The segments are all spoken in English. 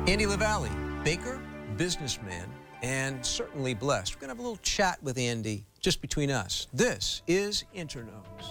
Andy LaValle, baker, businessman, and certainly blessed. We're going to have a little chat with Andy just between us. This is Internotes.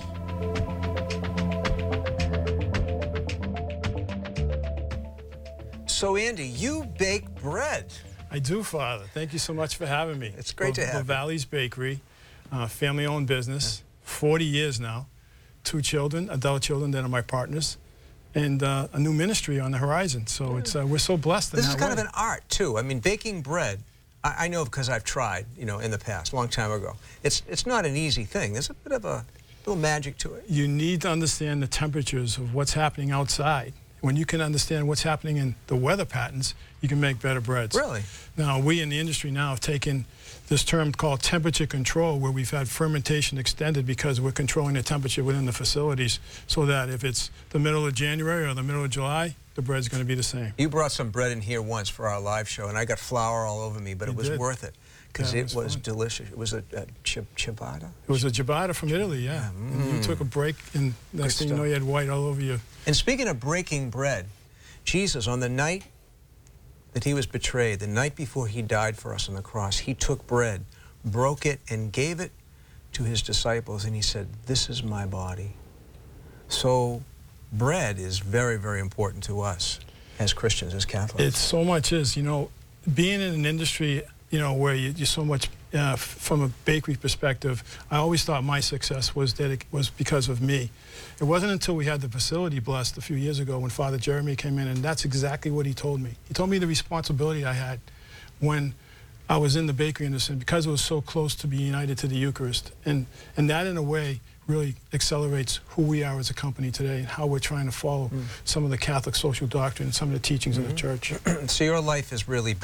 So, Andy, you bake bread. I do, Father. Thank you so much for having me. It's great to have you. LaValle's Bakery, family-owned business, 40 years now, 2 children, adult children that are my partners, and a new ministry on the horizon. So it's we're so blessed in that way. This is kind of an art, too. I mean, baking bread, I know because I've tried, you know, in the past, a long time ago. It's not an easy thing. There's a bit of a little magic to it. You need to understand the temperatures of what's happening outside. When you can understand what's happening in the weather patterns, you can make better breads. Really? Now, we in the industry now have taken this term called temperature control, where we've had fermentation extended because we're controlling the temperature within the facilities, so that if it's the middle of January or the middle of July, the bread's going to be the same. You brought some bread in here once for our live show, and I got flour all over me, but it was worth it because it was delicious. It was a ciabatta? It was a ciabatta from Italy, yeah. And you took a break, and next thing you know, you had white all over you. And speaking of breaking bread, Jesus, on the night that he was betrayed, the night before he died for us on the cross, he took bread, broke it, and gave it to his disciples, and he said, "This is my body." So bread is very, very important to us as Christians, as Catholics. It so much is, you know, being in an industry, you know, where you're so much, from a bakery perspective, I always thought my success was that it was because of me. It wasn't until we had the facility blessed a few years ago when Father Jeremy came in, and that's exactly what he told me. He told me the responsibility I had when I was in the bakery industry, because it was so close to being united to the Eucharist. And that, in a way, really accelerates who we are as a company today and how we're trying to follow some of the Catholic social doctrine and some of the teachings of the Church. So your life is really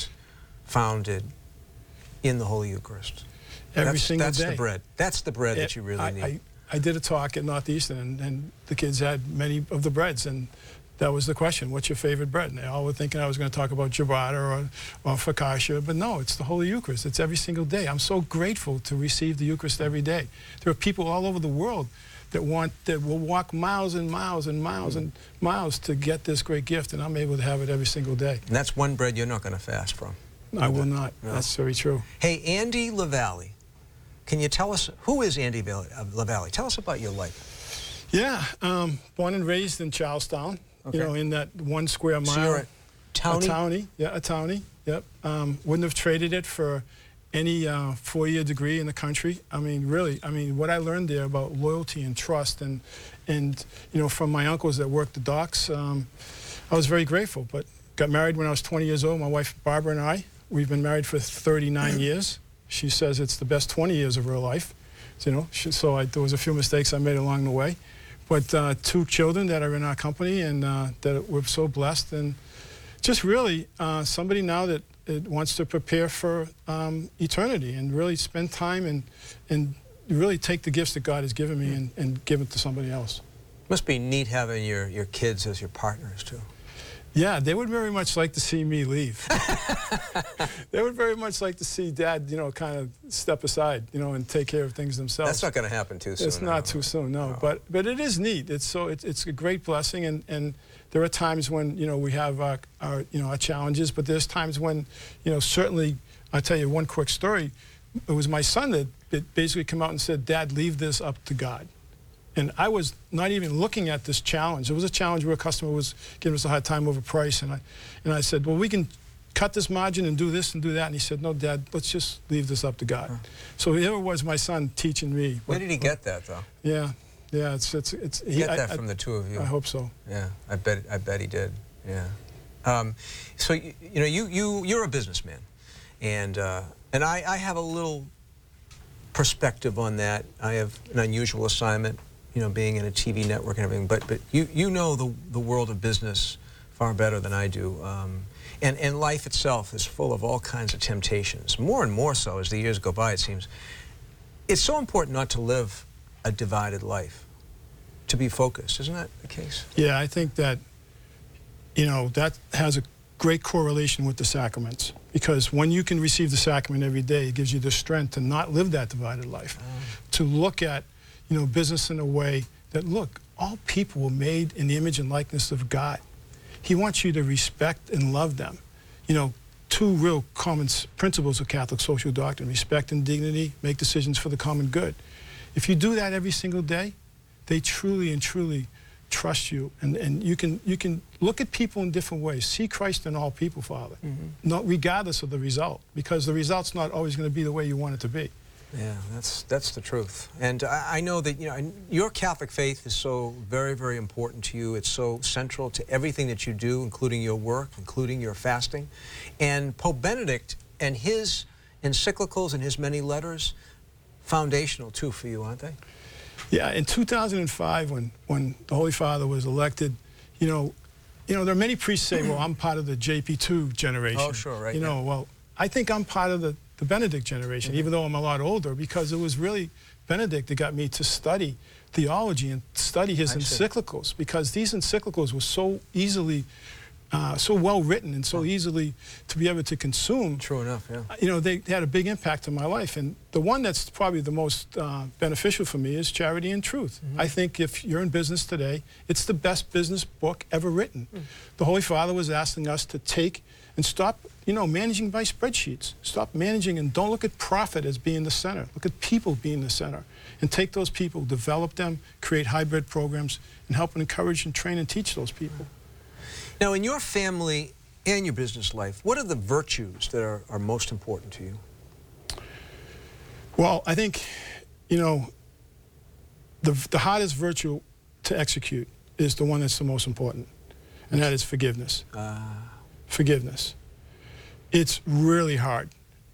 founded in the Holy Eucharist. Every single day. That's the bread. That's the bread that you really need. I did a talk at Northeastern, and the kids had many of the breads, and that was the question: what's your favorite bread? And they all were thinking I was going to talk about ciabatta or focaccia, but no, it's the Holy Eucharist. It's every single day. I'm so grateful to receive the Eucharist every day. There are people all over the world that will walk miles and miles and miles and miles to get this great gift, and I'm able to have it every single day. And that's one bread you're not going to fast from. I will not. No. That's very true. Hey, Andy LaValle, can you tell us, who is Andy LaValle? Tell us about your life. Yeah, born and raised in Charlestown, you know, in that 1 square mile. So you're a townie? A townie, yeah, a townie, yep. Wouldn't have traded it for any 4-year degree in the country. I mean, really, what I learned there about loyalty and trust and you know, from my uncles that worked the docks, I was very grateful. But got married when I was 20 years old. My wife, Barbara, and I, we've been married for 39 years. She says it's the best 20 years of her life. So, you know, there was a few mistakes I made along the way. But 2 children that are in our company, and that we're so blessed. And just really somebody now that wants to prepare for eternity and really spend time and really take the gifts that God has given me and give it to somebody else. Must be neat having your kids as your partners, too. Yeah, they would very much like to see me leave. They would very much like to see Dad, you know, kind of step aside, you know, and take care of things themselves. That's not going to happen too soon. It's not too soon, no. But it is neat. It's a great blessing, and there are times when, you know, we have our challenges, but there's times when, you know, certainly, I'll tell you one quick story. It was my son that basically came out and said, "Dad, leave this up to God." And I was not even looking at this challenge. It was a challenge where a customer was giving us a hard time over price. And I said, well, we can cut this margin and do this and do that. And he said, no, Dad, let's just leave this up to God. So here was my son teaching me. Where did he get that, though? Yeah, it's he got that from the 2 of you. I hope so. Yeah, I bet he did. Yeah. So you know, you're a businessman, and I have a little perspective on that. I have an unusual assignment, you know, being in a TV network and everything, but you know the world of business far better than I do. And life itself is full of all kinds of temptations, more and more so as the years go by, it seems. It's so important not to live a divided life, to be focused. Isn't that the case? Yeah, I think that, you know, that has a great correlation with the sacraments, because when you can receive the sacrament every day, it gives you the strength to not live that divided life, to look at, you know, business in a way that, look, all people were made in the image and likeness of God. He wants you to respect and love them. You know, two real common principles of Catholic social doctrine: respect and dignity, make decisions for the common good. If you do that every single day, they truly and truly trust you, and you can look at people in different ways. See Christ in all people, Father, not regardless of the result, because the result's not always going to be the way you want it to be. Yeah, that's the truth. And I know that, you know, your Catholic faith is so very, very important to you. It's so central to everything that you do, including your work, including your fasting. And Pope Benedict and his encyclicals and his many letters, foundational too for you, aren't they? Yeah, in 2005, when the Holy Father was elected, you know, there are many priests say, well, I'm part of the JP2 generation. Oh, sure, right. You know, well, I think I'm part of the Benedict generation, even though I'm a lot older, because it was really Benedict that got me to study theology and study his encyclicals, because these encyclicals were so easily, so well written and so easily to be able to consume. True enough, yeah. You know, they had a big impact on my life. And the one that's probably the most beneficial for me is Charity and Truth. I think if you're in business today, it's the best business book ever written. The Holy Father was asking us to take and stop, you know, managing by spreadsheets. Stop managing and don't look at profit as being the center. Look at people being the center. And take those people, develop them, create hybrid programs, and help and encourage and train and teach those people. Now, in your family and your business life, what are the virtues that are most important to you? Well, I think, you know, the hardest virtue to execute is the one that's the most important, and that is forgiveness. Forgiveness. It's really hard,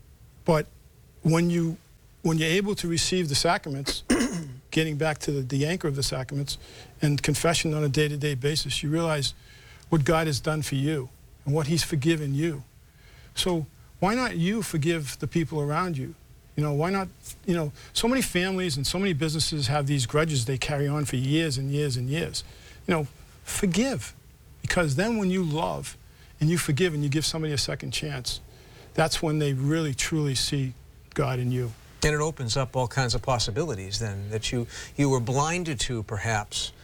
but when you're able to receive the sacraments, getting back to the anchor of the sacraments, and confession on a day-to-day basis, you realize what God has done for you and what He's forgiven you. So why not you forgive the people around you? You know, why not, you know, so many families and so many businesses have these grudges they carry on for years and years and years. You know, forgive, because then when you love and you forgive and you give somebody a second chance, that's when they really truly see God in you. And it opens up all kinds of possibilities then that you were blinded to, perhaps,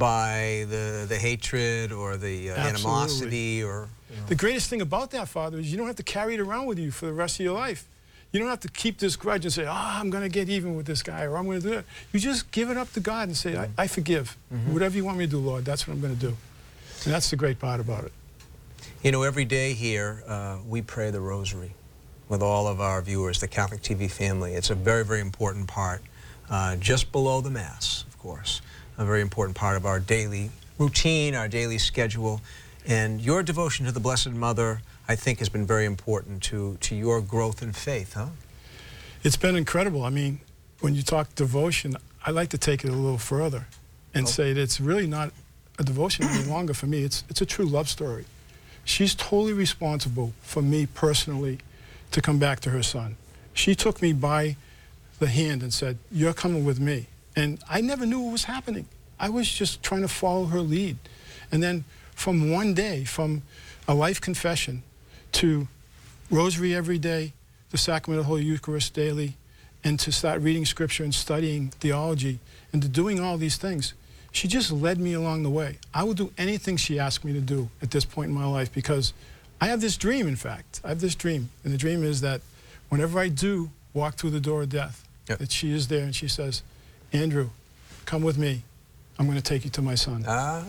by the hatred or the animosity or... You know. The greatest thing about that, Father, is you don't have to carry it around with you for the rest of your life. You don't have to keep this grudge and say, I'm going to get even with this guy, or I'm going to do that. You just give it up to God and say, I forgive. Whatever you want me to do, Lord, that's what I'm going to do. And that's the great part about it. You know, every day here, we pray the Rosary with all of our viewers, the Catholic TV family. It's a very, very important part, just below the Mass, of course. A very important part of our daily routine, our daily schedule. And your devotion to the Blessed Mother, I think, has been very important to your growth in faith, huh? It's been incredible. I mean, when you talk devotion, I like to take it a little further and say that it's really not a devotion any longer for me. It's a true love story. She's totally responsible for me personally to come back to her son. She took me by the hand and said, you're coming with me. And I never knew what was happening. I was just trying to follow her lead. And then from one day, from a life confession to Rosary every day, the Sacrament of the Holy Eucharist daily, and to start reading Scripture and studying theology, and to doing all these things, she just led me along the way. I will do anything she asked me to do at this point in my life, because I have this dream, in fact. I have this dream. And the dream is that whenever I do walk through the door of death, that she is there and she says, Andrew, come with me. I'm going to take you to my son.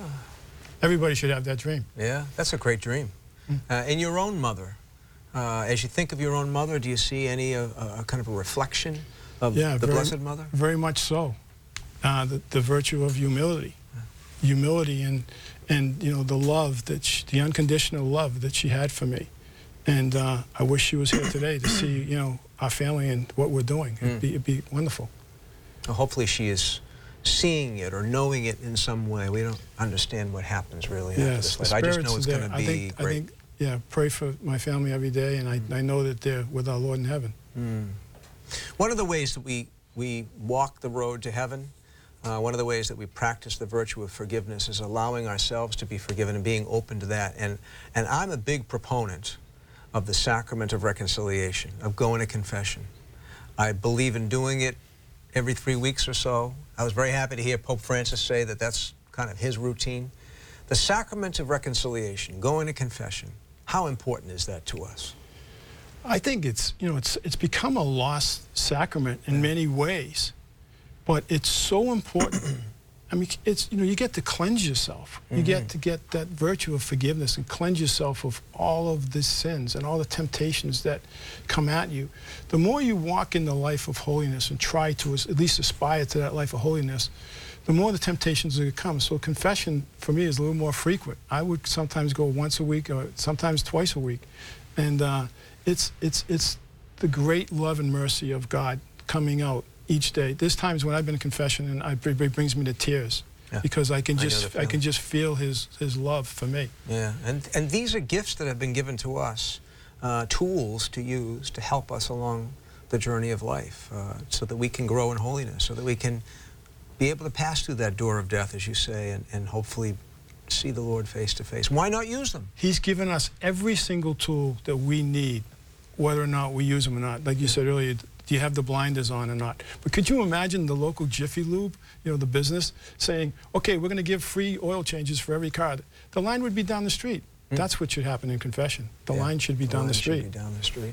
Everybody should have that dream. Yeah, that's a great dream. And your own mother, as you think of your own mother, do you see any kind of a reflection of the Blessed Mother? Very much so. The virtue of humility. Humility and you know, the love, the unconditional love that she had for me. And I wish she was here today to see, you know, our family and what we're doing. It'd be wonderful. Well, hopefully she is seeing it or knowing it in some way. We don't understand what happens really after this life. I just know it's going to be great. I think, yeah, pray for my family every day, and I know that they're with our Lord in heaven. One of the ways that we walk the road to heaven, one of the ways that we practice the virtue of forgiveness is allowing ourselves to be forgiven and being open to that. And I'm a big proponent of the sacrament of reconciliation, of going to confession. I believe in doing it every 3 weeks or so. I was very happy to hear Pope Francis say that that's kind of his routine. The sacrament of reconciliation, going to confession, how important is that to us? I think it's, you know, it's become a lost sacrament in many ways, but it's so important. I mean, it's, you know, you get to cleanse yourself. You get to get that virtue of forgiveness and cleanse yourself of all of the sins and all the temptations that come at you. The more you walk in the life of holiness and try to at least aspire to that life of holiness, the more the temptations are going to come. So confession, for me, is a little more frequent. I would sometimes go once a week or sometimes twice a week. And it's the great love and mercy of God coming out each day. There's times when I've been in confession and it brings me to tears, because I can just feel his love for me. Yeah, and these are gifts that have been given to us, tools to use to help us along the journey of life, so that we can grow in holiness, so that we can be able to pass through that door of death, as you say, and hopefully see the Lord face to face. Why not use them? He's given us every single tool that we need, whether or not we use them or not. Like you said earlier, do you have the blinders on or not? But could you imagine the local Jiffy Lube, you know, the business, saying, okay, we're going to give free oil changes for every car? The line would be down the street. That's what should happen in confession. The line should be down the street. Should be down the street.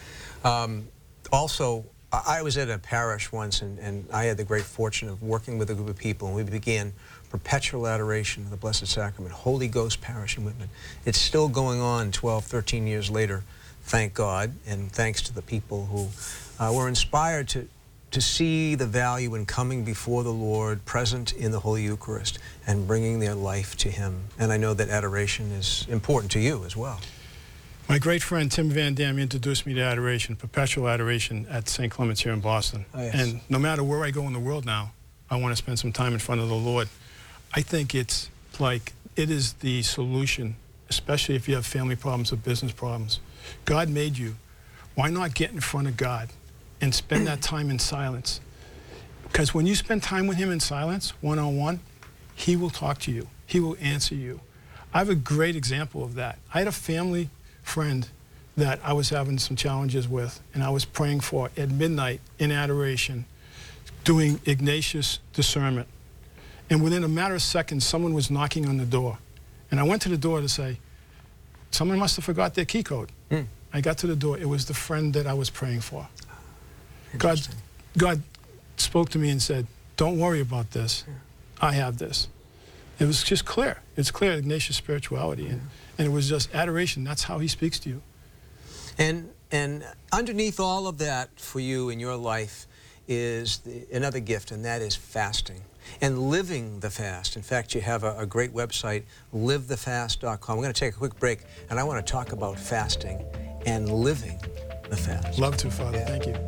Also, I was at a parish once, and I had the great fortune of working with a group of people, and we began perpetual adoration of the Blessed Sacrament, Holy Ghost Parish in Whitman. It's still going on 12, 13 years later, thank God, and thanks to the people who were inspired to see the value in coming before the Lord, present in the Holy Eucharist, and bringing their life to Him. And I know that adoration is important to you as well. My great friend Tim Van Dam introduced me to adoration, perpetual adoration at St. Clement's here in Boston. Oh, yes. And no matter where I go in the world now, I want to spend some time in front of the Lord. I think it's like, it is the solution, especially if you have family problems or business problems. God made you. Why not get in front of God and spend that time in silence? Because when you spend time with Him in silence, one-on-one, He will talk to you. He will answer you. I have a great example of that. I had a family friend that I was having some challenges with, and I was praying for at midnight in adoration, doing Ignatius discernment. And within a matter of seconds, someone was knocking on the door. And I went to the door to say, someone must have forgot their key code. I got to the door. It was the friend that I was praying for. God spoke to me and said, don't worry about this. I have this. It was just clear. It's clear, Ignatius spirituality. And it was just adoration. That's how He speaks to you. And underneath all of that for you in your life is another gift, and that is fasting and living the fast. In fact, you have a great website, livethefast.com. We're going to take a quick break, and I want to talk about fasting and living the fast. Love to, Father. Thank you.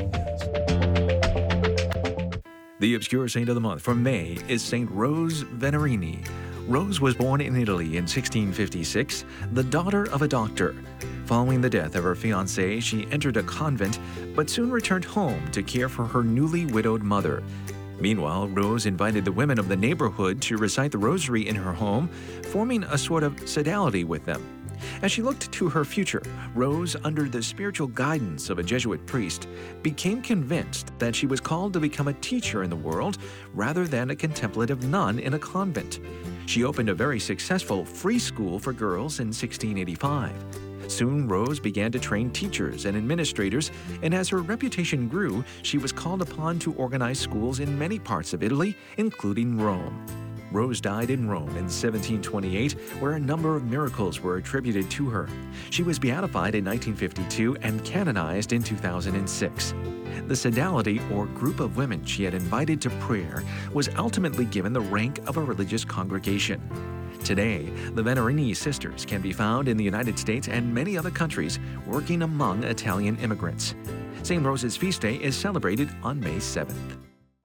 The Obscure Saint of the Month for May is Saint Rose Venerini. Rose was born in Italy in 1656, the daughter of a doctor. Following the death of her fiancé, she entered a convent, but soon returned home to care for her newly widowed mother. Meanwhile, Rose invited the women of the neighborhood to recite the rosary in her home, forming a sort of sodality with them. As she looked to her future, Rose, under the spiritual guidance of a Jesuit priest, became convinced that she was called to become a teacher in the world rather than a contemplative nun in a convent. She opened a very successful free school for girls in 1685. Soon, Rose began to train teachers and administrators, and as her reputation grew, she was called upon to organize schools in many parts of Italy, including Rome. Rose died in Rome in 1728, where a number of miracles were attributed to her. She was beatified in 1952 and canonized in 2006. The sodality, or group of women she had invited to prayer, was ultimately given the rank of a religious congregation. Today, the Venerini sisters can be found in the United States and many other countries, working among Italian immigrants. St. Rose's feast day is celebrated on May 7th.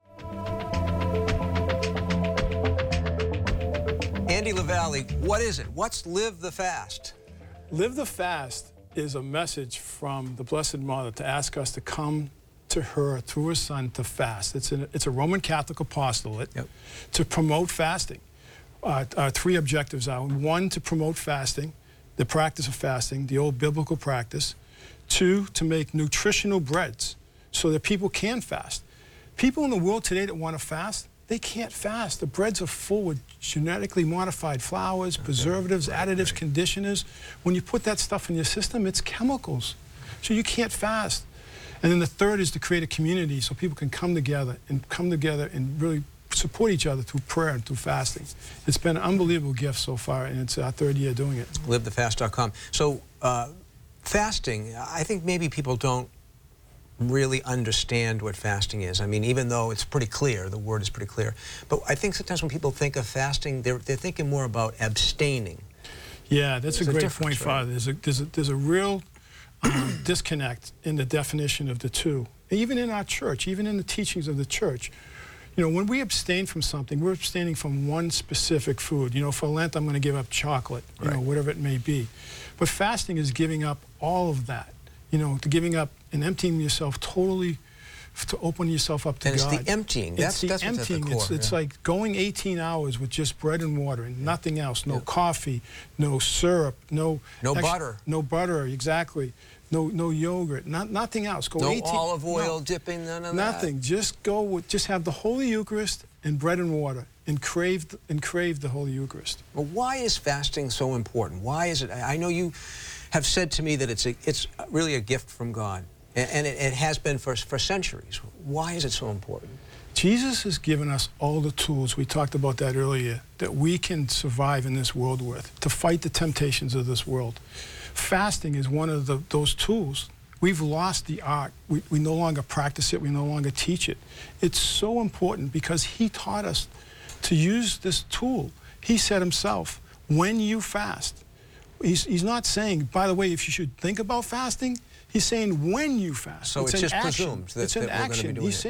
Andy LaValle, what is it? What's Live the Fast? Live the Fast is a message from the Blessed Mother to ask us to come to her through her Son to fast. It's a Roman Catholic apostolate to promote fasting. Our three objectives are: one, to promote fasting, the practice of fasting, the old biblical practice; two, to make nutritional breads so that people can fast. People in the world today that want to fast, they can't fast. The breads are full with genetically modified flours, preservatives, additives, conditioners. When you put that stuff in your system, it's chemicals. So you can't fast. And then the third is to create a community so people can come together and really support each other through prayer and through fasting. It's been an unbelievable gift so far, and it's our third year doing it. LiveTheFast.com. So fasting, I think maybe people don't really understand what fasting is. I mean, even though it's pretty clear, the word is pretty clear. But I think sometimes when people think of fasting, they're thinking more about abstaining. Yeah, that's a great point, right? Father. There's a real disconnect in the definition of the two. Even in our church, even in the teachings of the church. You know, when we abstain from something, we're abstaining from one specific food. You know, for Lent, I'm going to give up chocolate, you know, whatever it may be. But fasting is giving up all of that, you know, to giving up and emptying yourself totally, to open yourself up to God. God. And it's the emptying. That's what's at the core. It's like going 18 hours with just bread and water and nothing else. No coffee, no syrup, no butter. No butter, exactly. No yogurt, nothing else. Go no 18, olive oil dipping, none of nothing. that. Just go with, just have the Holy Eucharist and bread and water, and crave the Holy Eucharist. Well, why is fasting so important? Why is it? I know you have said to me that it's really a gift from God, and it has been for centuries. Why is it so important? Jesus has given us all the tools, we talked about that earlier, that we can survive in this world with, to fight the temptations of this world. Fasting is one of those tools. We've lost the art. We no longer practice it. We no longer teach it. It's so important because he taught us to use this tool. He said himself, when you fast, he's not saying, by the way, if you should think about fasting, he's saying when you fast. So it's just action. presumed that it's an we're going to be action. doing He's it. saying